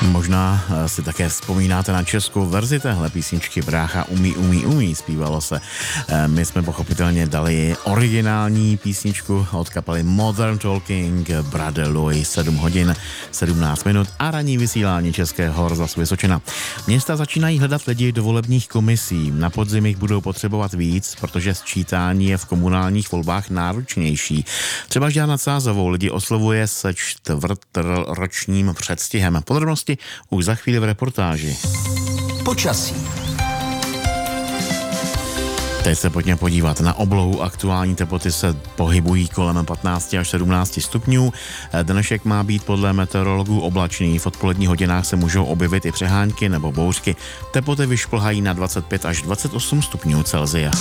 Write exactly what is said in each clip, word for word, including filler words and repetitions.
Možná si také vzpomínáte na českou verzi téhle písničky Brácha umí, umí, umí, zpívalo se. My jsme pochopitelně dali originální písničku od kapely Modern Talking, Brother Louis, sedm hodin, sedmnáct minut a ranní vysílání Českého rozhlasu Vysočina. Města začínají hledat lidi do volebních komisí. Na podzim jich budou potřebovat víc, protože sčítání je v komunálních volbách náročnější. Třeba Žďár nad Sázavou lidi oslovuje se čtvrtročním předstihem. Podrobnosti už za chvíli v reportáži. Počasí. Teď se pojďme podívat na oblohu. Aktuální teploty se pohybují kolem patnáct až sedmnáct stupňů. Dnešek má být podle meteorologů oblačný. V odpoledních hodinách se můžou objevit i přehánky nebo bouřky. Teploty vyšplhají na dvacet pět až dvacet osm stupňů Celsia.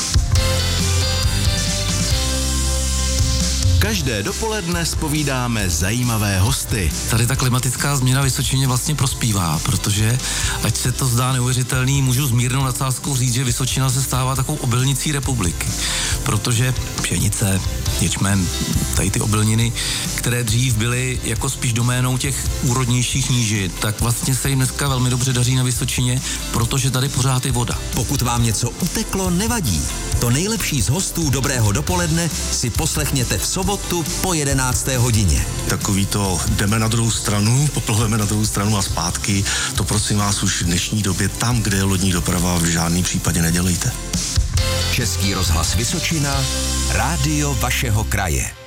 Každé dopoledne zpovídáme zajímavé hosty. Tady ta klimatická změna Vysočině vlastně prospívá, protože ať se to zdá neuvěřitelný, můžu s mírnou nadsázkou říct, že Vysočina se stává takovou obilnicí republiky. Protože pšenice, ječmen, tady ty obilniny, které dřív byly jako spíš doménou těch úrodnějších nížin, tak vlastně se jim dneska velmi dobře daří na Vysočině, protože tady pořád je voda. Pokud vám něco uteklo, nevadí. To nejlepší z hostů Dobrého dopoledne si poslechněte v sobotu po jedenácté hodině. Takový to jdeme na druhou stranu, poplavujeme na druhou stranu a zpátky, to prosím vás už v dnešní době tam, kde je lodní doprava, v žádném případě nedělejte. Český rozhlas Vysočina, rádio vašeho kraje.